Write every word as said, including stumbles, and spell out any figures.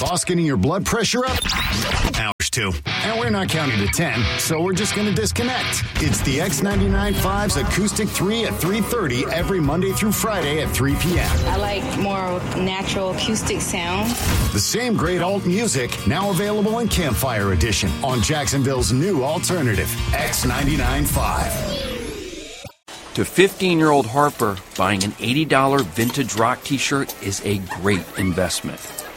boss getting your blood pressure up? Ours too. And we're not counting to ten, so we're just going to disconnect. It's the X ninety-nine point five's Acoustic three at three thirty every Monday through Friday at three p.m. I like more natural acoustic sound. The same great alt music, now available in Campfire Edition on Jacksonville's new alternative, X ninety-nine point five. To fifteen-year-old Harper, buying an eighty dollars vintage rock t-shirt is a great investment.